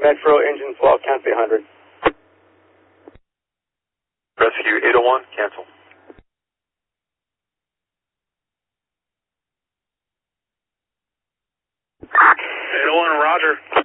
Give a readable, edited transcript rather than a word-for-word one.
Metro engine 12, cancel 800. Rescue 801, cancel. 801, roger.